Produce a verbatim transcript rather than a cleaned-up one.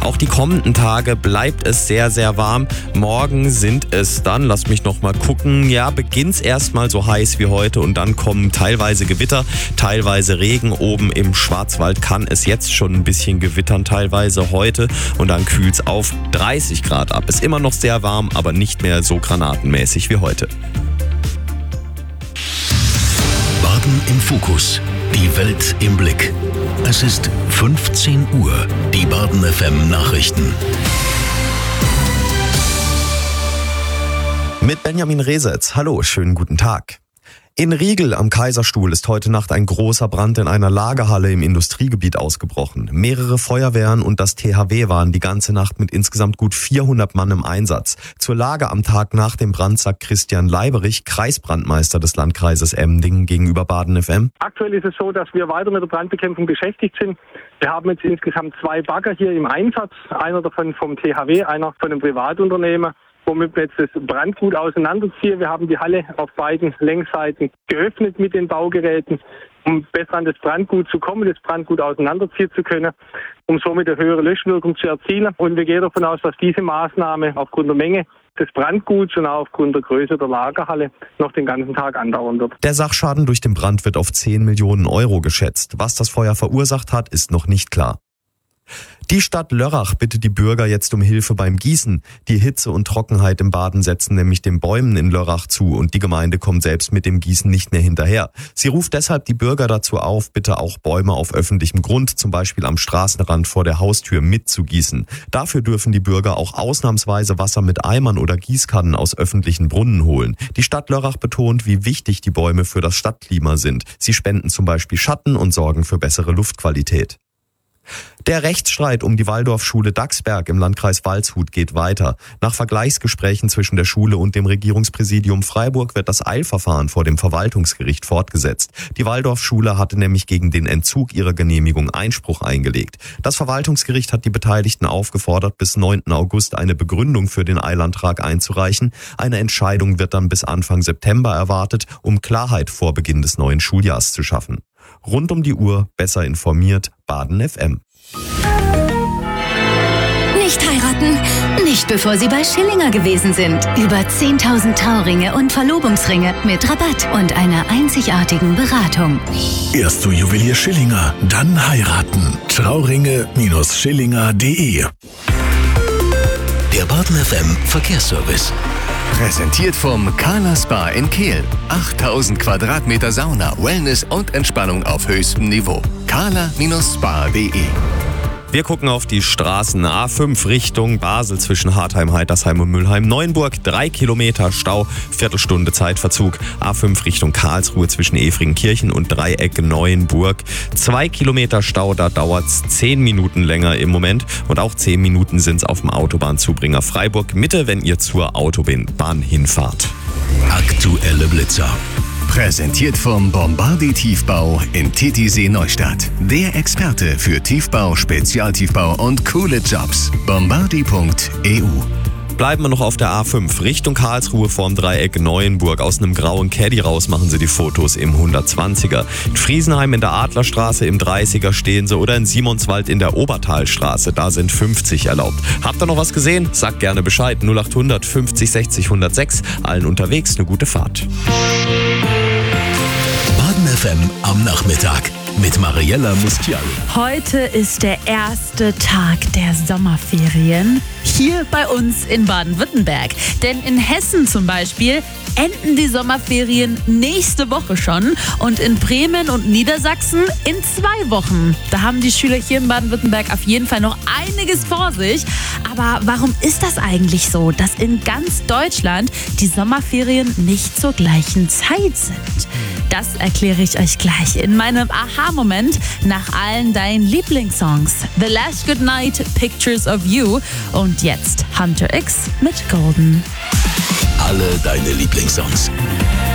Auch die kommenden Tage bleibt es sehr, sehr warm. Morgen sind es dann, lasst mich noch mal gucken, ja, beginnt's erstmal so heiß wie heute und dann kommen teilweise Gewitter, teilweise Regen. Oben im Schwarzwald kann es jetzt schon ein bisschen gewittern, teilweise heute, und dann kühlt's auf dreißig Grad ab. Ist immer noch sehr warm, aber nicht mehr so granatenmäßig wie heute. Baden im Fokus. Die Welt im Blick. Es ist fünfzehn Uhr. Die Baden F M Nachrichten. Mit Benjamin Resetz. Hallo, schönen guten Tag. In Riegel am Kaiserstuhl ist heute Nacht ein großer Brand in einer Lagerhalle im Industriegebiet ausgebrochen. Mehrere Feuerwehren und das T H W waren die ganze Nacht mit insgesamt gut vierhundert Mann im Einsatz. Zur Lage am Tag nach dem Brand sagt Christian Leiberich, Kreisbrandmeister des Landkreises Emmendingen, gegenüber Baden F M. Aktuell ist es so, dass wir weiter mit der Brandbekämpfung beschäftigt sind. Wir haben jetzt insgesamt zwei Bagger hier im Einsatz. Einer davon vom T H W, einer von einem Privatunternehmen, womit wir jetzt das Brandgut auseinanderziehen. Wir haben die Halle auf beiden Längsseiten geöffnet mit den Baugeräten, um besser an das Brandgut zu kommen, das Brandgut auseinanderziehen zu können, um somit eine höhere Löschwirkung zu erzielen. Und wir gehen davon aus, dass diese Maßnahme aufgrund der Menge des Brandguts und auch aufgrund der Größe der Lagerhalle noch den ganzen Tag andauern wird. Der Sachschaden durch den Brand wird auf zehn Millionen Euro geschätzt. Was das Feuer verursacht hat, ist noch nicht klar. Die Stadt Lörrach bittet die Bürger jetzt um Hilfe beim Gießen. Die Hitze und Trockenheit im Baden setzen nämlich den Bäumen in Lörrach zu und die Gemeinde kommt selbst mit dem Gießen nicht mehr hinterher. Sie ruft deshalb die Bürger dazu auf, bitte auch Bäume auf öffentlichem Grund, zum Beispiel am Straßenrand vor der Haustür, mitzugießen. Dafür dürfen die Bürger auch ausnahmsweise Wasser mit Eimern oder Gießkannen aus öffentlichen Brunnen holen. Die Stadt Lörrach betont, wie wichtig die Bäume für das Stadtklima sind. Sie spenden zum Beispiel Schatten und sorgen für bessere Luftqualität. Der Rechtsstreit um die Waldorfschule Dachsberg im Landkreis Waldshut geht weiter. Nach Vergleichsgesprächen zwischen der Schule und dem Regierungspräsidium Freiburg wird das Eilverfahren vor dem Verwaltungsgericht fortgesetzt. Die Waldorfschule hatte nämlich gegen den Entzug ihrer Genehmigung Einspruch eingelegt. Das Verwaltungsgericht hat die Beteiligten aufgefordert, bis neunten August eine Begründung für den Eilantrag einzureichen. Eine Entscheidung wird dann bis Anfang September erwartet, um Klarheit vor Beginn des neuen Schuljahrs zu schaffen. Rund um die Uhr, besser informiert, Baden F M. Nicht heiraten, nicht bevor Sie bei Schillinger gewesen sind. Über zehntausend Trauringe und Verlobungsringe mit Rabatt und einer einzigartigen Beratung. Erst zu Juwelier Schillinger, dann heiraten. Trauringe Schillinger punkt de. Der Baden F M Verkehrsservice. Präsentiert vom Carla Spa in Kehl. achttausend Quadratmeter Sauna, Wellness und Entspannung auf höchstem Niveau. carla Spa punkt de. Wir gucken auf die Straßen. A fünf Richtung Basel zwischen Hartheim, Heitersheim und Mülheim. Neuenburg, drei Kilometer Stau, Viertelstunde Zeitverzug. A fünf Richtung Karlsruhe zwischen Efringenkirchen und Dreieck Neuenburg. Zwei Kilometer Stau, da dauert's zehn Minuten länger im Moment. Und auch zehn Minuten sind's auf dem Autobahnzubringer Freiburg Mitte, wenn ihr zur Autobahn hinfahrt. Aktuelle Blitzer. Präsentiert vom Bombardi Tiefbau in Titisee Neustadt. Der Experte für Tiefbau, Spezialtiefbau und coole Jobs. Bombardi punkt e u. Bleiben wir noch auf der A fünf Richtung Karlsruhe vorm Dreieck Neuenburg. Aus einem grauen Caddy raus machen sie die Fotos im hundertzwanziger. In Friesenheim in der Adlerstraße im dreißiger stehen sie oder in Simonswald in der Obertalstraße. Da sind fünfzig erlaubt. Habt ihr noch was gesehen? Sagt gerne Bescheid. null achthundert fünfzig sechzig hundertsechs. Allen unterwegs eine gute Fahrt. Baden F M am Nachmittag mit Mariella Mustial. Heute ist der erste Tag der Sommerferien hier bei uns in Baden-Württemberg. Denn in Hessen zum Beispiel enden die Sommerferien nächste Woche schon und in Bremen und Niedersachsen in zwei Wochen. Da haben die Schüler hier in Baden-Württemberg auf jeden Fall noch einiges vor sich. Aber warum ist das eigentlich so, dass in ganz Deutschland die Sommerferien nicht zur gleichen Zeit sind? Das erkläre ich euch gleich in meinem Aha-Moment nach allen deinen Lieblingssongs. The Last Goodnight, Pictures of You und jetzt Hunter X mit Golden. Alle deine Lieblingssongs.